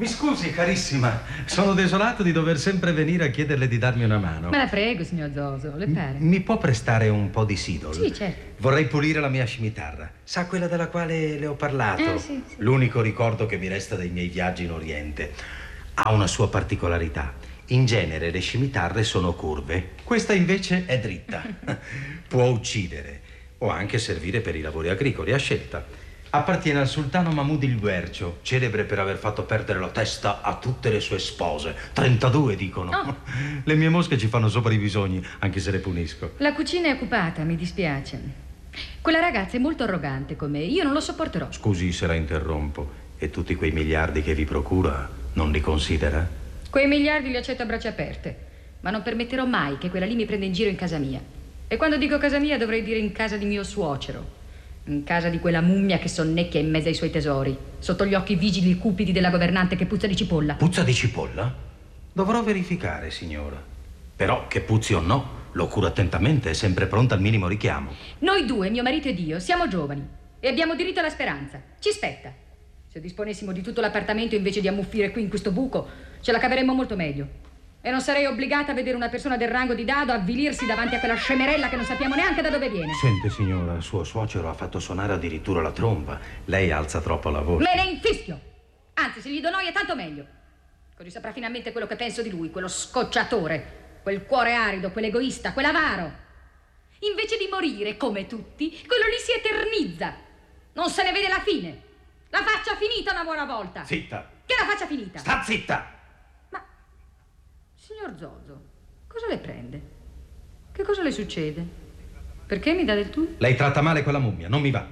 Mi scusi, carissima, sono desolato di dover sempre venire a chiederle di darmi una mano. Ma la prego, signor Zoso, le pare? Mi può prestare un po' di Sidol? Sì, certo. Vorrei pulire la mia scimitarra. Sa, quella della quale le ho parlato? Sì. L'unico ricordo che mi resta dei miei viaggi in Oriente. Ha una sua particolarità. In genere le scimitarre sono curve. Questa invece è dritta. Può uccidere o anche servire per i lavori agricoli, a scelta. Appartiene al sultano Mahmud il Guercio, celebre per aver fatto perdere la testa a tutte le sue spose. 32 dicono. Oh. Le mie mosche ci fanno sopra i bisogni, anche se le punisco. La cucina è occupata, mi dispiace. Quella ragazza è molto arrogante con me, io non lo sopporterò. Scusi se la interrompo. E tutti quei miliardi che vi procura non li considera? Quei miliardi li accetto a braccia aperte, ma non permetterò mai che quella lì mi prenda in giro in casa mia. E quando dico casa mia dovrei dire in casa di mio suocero. In casa di quella mummia che sonnecchia in mezzo ai suoi tesori, sotto gli occhi vigili e cupidi della governante che puzza di cipolla. Puzza di cipolla? Dovrò verificare, signora. Però, che puzzi o no, lo curo attentamente, è sempre pronta al minimo richiamo. Noi due, mio marito ed io, siamo giovani e abbiamo diritto alla speranza. Ci spetta. Se disponessimo di tutto l'appartamento invece di ammuffire qui in questo buco, ce la caveremmo molto meglio. E non sarei obbligata a vedere una persona del rango di Dado avvilirsi davanti a quella scemerella che non sappiamo neanche da dove viene. Sente, signora, suo suocero ha fatto suonare addirittura la tromba. Lei alza troppo la voce. Me ne infischio! Anzi, se gli do noia, tanto meglio. Così saprà finalmente quello che penso di lui, quello scocciatore, quel cuore arido, quell'egoista, quell'avaro. Invece di morire, come tutti, quello lì si eternizza. Non se ne vede la fine. La faccia finita una buona volta. Zitta! Che la faccia finita? Sta zitta! Signor Zoso, cosa le prende? Che cosa le succede? Perché mi dà del tu? Lei tratta male quella mummia, non mi va.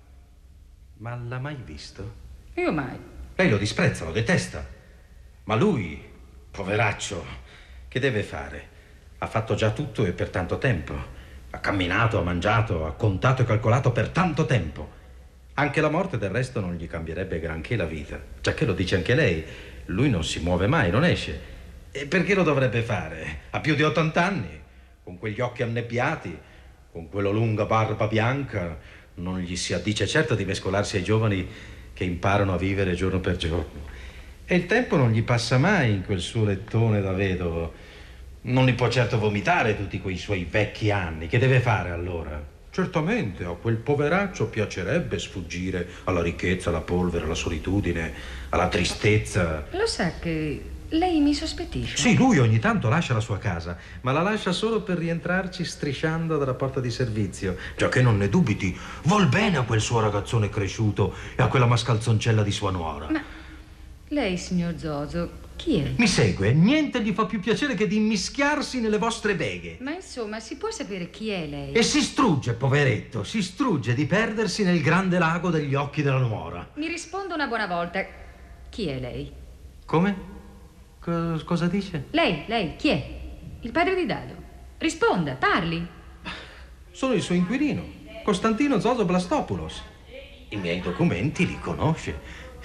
Ma l'ha mai visto? Io mai. Lei lo disprezza, lo detesta. Ma lui, poveraccio, che deve fare? Ha fatto già tutto e per tanto tempo. Ha camminato, ha mangiato, ha contato e calcolato per tanto tempo. Anche la morte del resto non gli cambierebbe granché la vita. Giacché lo dice anche lei, lui non si muove mai, non esce. E perché lo dovrebbe fare? Ha più di 80 anni, con quegli occhi annebbiati, con quella lunga barba bianca, non gli si addice certo di mescolarsi ai giovani che imparano a vivere giorno per giorno. E il tempo non gli passa mai in quel suo lettone da vedovo. Non li può certo vomitare tutti quei suoi vecchi anni. Che deve fare allora? Certamente a quel poveraccio piacerebbe sfuggire alla ricchezza, alla polvere, alla solitudine, alla tristezza. Lo sa che lei mi sospettisce? Sì, lui ogni tanto lascia la sua casa, ma la lascia solo per rientrarci strisciando dalla porta di servizio. Giacché non ne dubiti, vuol bene a quel suo ragazzone cresciuto e a quella mascalzoncella di sua nuora. Ma lei, signor Zoso, chi è? Mi segue? Niente gli fa più piacere che di immischiarsi nelle vostre beghe. Ma insomma, si può sapere chi è lei? E si strugge, poveretto, si strugge di perdersi nel grande lago degli occhi della nuora. Mi risponda una buona volta. Chi è lei? Come? Cosa dice? Lei, chi è? Il padre di Dado. Risponda, parli. Sono il suo inquilino, Costantino Zoso Blastopoulos. I miei documenti li conosce.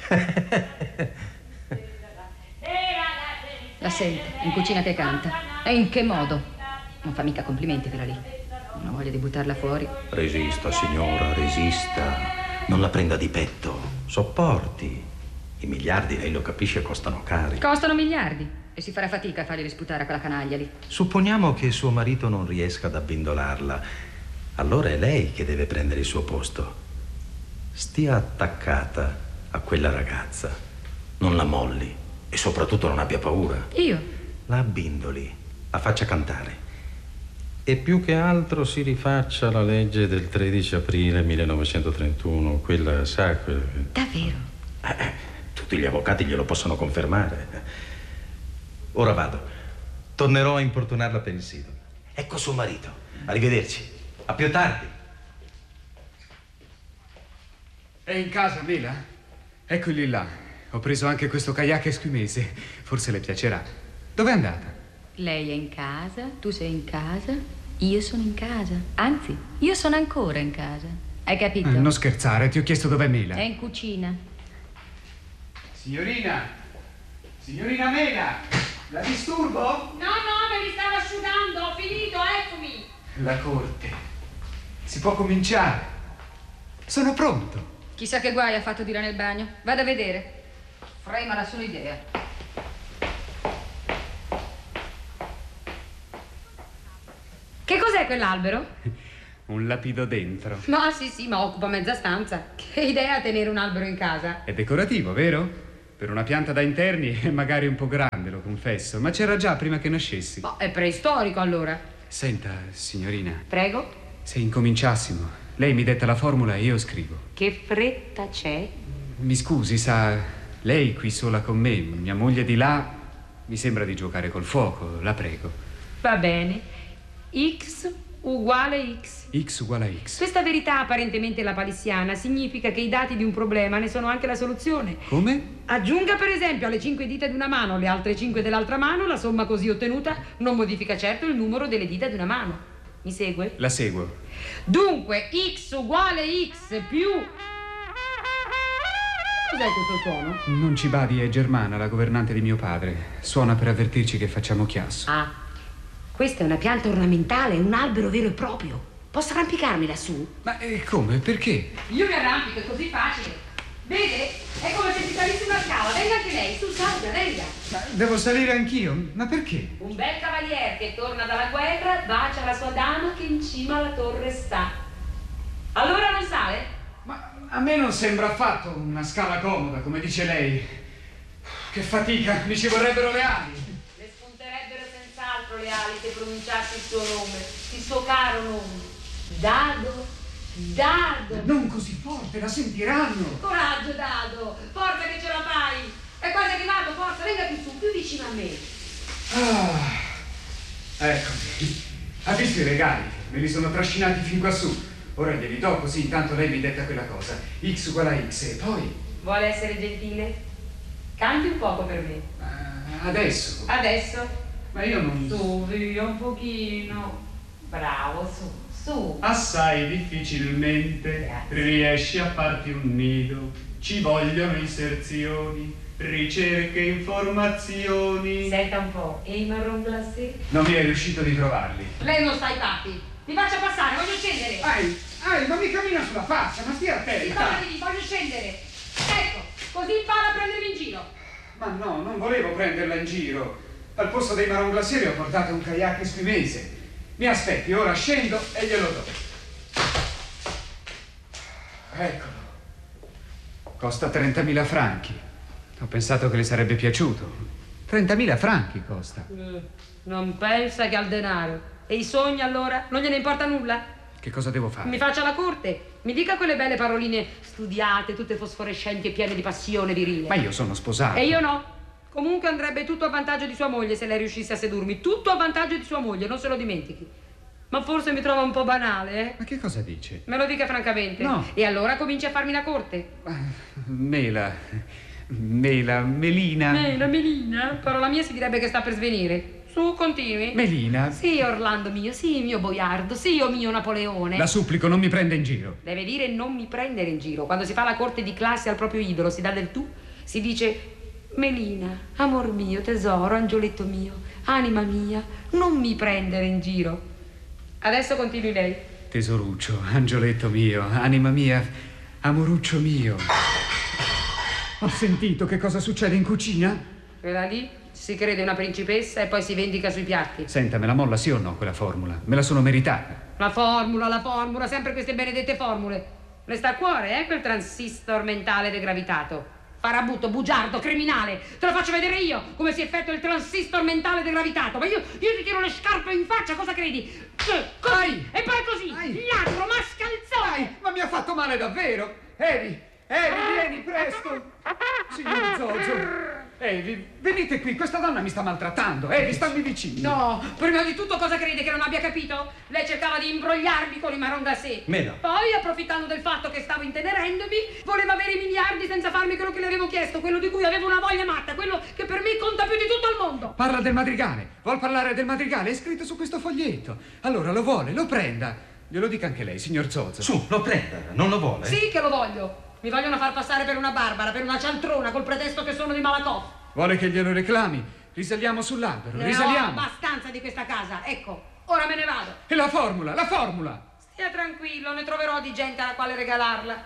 La sente, in cucina che canta. E in che modo? Non fa mica complimenti quella lì. Non ho voglia di buttarla fuori. Resista, signora, resista. Non la prenda di petto. Sopporti. I miliardi, lei lo capisce, costano cari. Costano miliardi e si farà fatica a farglieli sputare a quella canaglia lì. Supponiamo che suo marito non riesca ad abbindolarla. Allora è lei che deve prendere il suo posto. Stia attaccata a quella ragazza. Non la molli e soprattutto non abbia paura. Io? La abbindoli, la faccia cantare. E più che altro si rifaccia la legge del 13 aprile 1931. Quella, sa... Davvero? Tutti gli avvocati glielo possono confermare. Ora vado. Tornerò a importunarla per il sito. Ecco suo marito. Arrivederci. A più tardi. È in casa, Mela? Eccoli là. Ho preso anche questo kayak esquimese. Forse le piacerà. Dove è andata? Lei è in casa, tu sei in casa, io sono in casa. Anzi, io sono ancora in casa. Hai capito? Non scherzare, ti ho chiesto dov'è Mela. È in cucina. Signorina! Signorina Mela! La disturbo? No, me li stavo asciugando, ho finito, eccomi. La corte. Si può cominciare. Sono pronto. Chissà che guai ha fatto di là nel bagno. Vado a vedere. Frema la sua idea. Che cos'è quell'albero? Un lapidodendro. Ma sì, ma occupa mezza stanza. Che idea tenere un albero in casa? È decorativo, vero? Per una pianta da interni è magari un po' grande, lo confesso, ma c'era già prima che nascessi. Ma è preistorico allora. Senta, signorina. Prego? Se incominciassimo, lei mi detta la formula e io scrivo. Che fretta c'è? Mi scusi, sa, lei qui sola con me, mia moglie di là, mi sembra di giocare col fuoco, la prego. Va bene. X uguale X. X uguale a X. Questa verità apparentemente lapalissiana significa che i dati di un problema ne sono anche la soluzione. Come? Aggiunga per esempio alle 5 dita di una mano le altre 5 dell'altra mano, la somma così ottenuta non modifica certo il numero delle dita di una mano. Mi segue? La seguo. Dunque, X uguale X più... Cos'è questo suono? Non ci badi, è Germana, la governante di mio padre. Suona per avvertirci che facciamo chiasso. Ah, questa è una pianta ornamentale, un albero vero e proprio. Posso arrampicarmi lassù? Ma come? Perché? Io mi arrampico, è così facile. Vede? È come se si salisse una scala. Venga anche lei, su, salga, venga. Ma devo salire anch'io? Ma perché? Un bel cavaliere che torna dalla guerra bacia la sua dama che in cima alla torre sta. Allora non sale? Ma a me non sembra affatto una scala comoda, come dice lei. Che fatica, mi ci vorrebbero le ali. Le spunterebbero senz'altro le ali se pronunciassi il suo nome, il suo caro nome. Dado, Dado. Non così forte, la sentiranno. Coraggio, Dado, forza che ce la fai. È quasi arrivato, forza, venga più su, più vicino a me. Eccomi. Ha visto i regali? Me li sono trascinati fin quassù. Ora glieli do così intanto lei mi detta quella cosa. X uguale a X e poi... Vuole essere gentile? Canti un poco per me. Adesso? Adesso? Ma io non... Su, via un pochino. Bravo, su. Assai difficilmente riesci a farti un nido. Ci vogliono inserzioni, ricerche, informazioni. Senta un po', e i marron glacé? Non mi è riuscito di trovarli. Lei non sta ai patti. Mi faccia passare, voglio scendere. Ma mi cammina sulla faccia, ma stia attenta. Voglio scendere. Ecco, così impara a prendermi in giro. Ma no, non volevo prenderla in giro. Al posto dei marron glacé le ho portato un kayak esquimese. Mi aspetti, ora scendo e glielo do. Eccolo. Costa 30.000 franchi. Ho pensato che le sarebbe piaciuto. 30.000 franchi costa. Non pensa che al denaro. E i sogni allora? Non gliene importa nulla? Che cosa devo fare? Mi faccia la corte. Mi dica quelle belle paroline studiate, tutte fosforescenti e piene di passione virile. Ma io sono sposato. E io no. Comunque andrebbe tutto a vantaggio di sua moglie se lei riuscisse a sedurmi. Tutto a vantaggio di sua moglie, non se lo dimentichi. Ma forse mi trova un po' banale, eh? Ma che cosa dice? Me lo dica francamente. No. E allora cominci a farmi la corte. Melina. Melina. Parola mia si direbbe che sta per svenire. Su, continui. Melina. Sì, Orlando mio, sì, mio boiardo, sì, o mio Napoleone. La supplico, non mi prenda in giro. Deve dire non mi prendere in giro. Quando si fa la corte di classe al proprio idolo, si dà del tu, si dice... Melina, amor mio, tesoro, angioletto mio, anima mia, non mi prendere in giro. Adesso continui lei. Tesoruccio, angioletto mio, anima mia, amoruccio mio. Ho sentito che cosa succede in cucina? Quella lì si crede una principessa e poi si vendica sui piatti. Senta, me la molla sì o no quella formula? Me la sono meritata. La formula, sempre queste benedette formule. Le sta a cuore, quel transistor mentale degravitato. Farabutto, bugiardo, criminale. Te lo faccio vedere io come si effettua il transistor mentale degravitato. Ma io ti tiro le scarpe in faccia, cosa credi? Così, e poi così, ladro, mascalzone. Ma mi ha fatto male davvero. Evi, vieni presto. Signor Zozo. Evi, venite qui, questa donna mi sta maltrattando. Evi, stammi vicino. No, prima di tutto cosa crede che non abbia capito? Lei cercava di imbrogliarmi con i marron glacé. Mela. Poi, approfittando del fatto che stavo intenerendomi, voleva avere i miliardi senza farmi quello che le avevo chiesto, quello di cui avevo una voglia matta, quello che per me conta più di tutto al mondo. Parla del madrigale. Vuol parlare del madrigale? È scritto su questo foglietto. Allora lo vuole, lo prenda. Glielo dica anche lei, signor Zozo. Su, lo prenda, non lo vuole? Sì che lo voglio. Mi vogliono far passare per una barbara, per una cialtrona, col pretesto che sono di Malakoff. Vuole che glielo reclami? Risaliamo sull'albero, Ne risaliamo. ho abbastanza di questa casa, ecco, ora me ne vado. E la formula, la formula! Stia tranquillo, ne troverò di gente alla quale regalarla.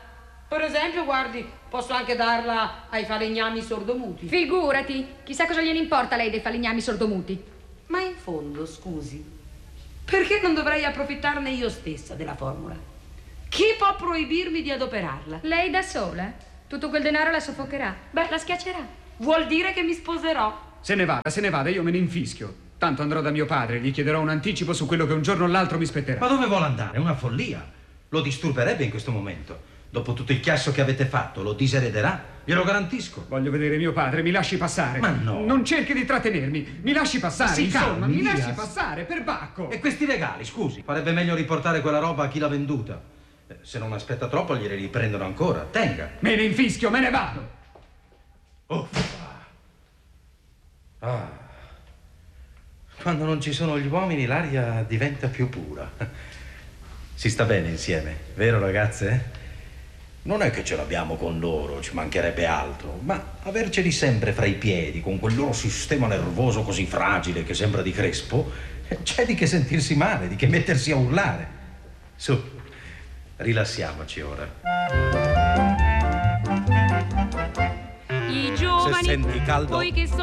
Per esempio, guardi, posso anche darla ai falegnami sordomuti. Figurati, chissà cosa gliene importa a lei dei falegnami sordomuti. Ma in fondo, scusi, perché non dovrei approfittarne io stessa della formula? Chi può proibirmi di adoperarla? Lei da sola? Tutto quel denaro la soffocherà. Beh, la schiaccerà. Vuol dire che mi sposerò. Se ne vada, io me ne infischio. Tanto andrò da mio padre, gli chiederò un anticipo su quello che un giorno o l'altro mi spetterà. Ma dove vuole andare? È una follia. Lo disturberebbe in questo momento. Dopo tutto il chiasso che avete fatto, lo diserederà. Glielo garantisco. Voglio vedere mio padre, mi lasci passare. Ma no. Non cerchi di trattenermi, mi lasci passare. Si Insomma, calmi, mi lasci Diaz. passare, per bacco. E questi regali, scusi, farebbe meglio riportare quella roba a chi l'ha venduta. Se non aspetta troppo, glieli riprendono ancora. Tenga. Me ne infischio, me ne vado. Ah. Quando non ci sono gli uomini, l'aria diventa più pura. Si sta bene insieme, vero ragazze? Non è che ce l'abbiamo con loro, ci mancherebbe altro, ma averceli sempre fra i piedi, con quel loro sistema nervoso così fragile che sembra di Crespo, c'è di che sentirsi male, di che mettersi a urlare. Su, rilassiamoci ora. I giovani, Se senti caldo, poiché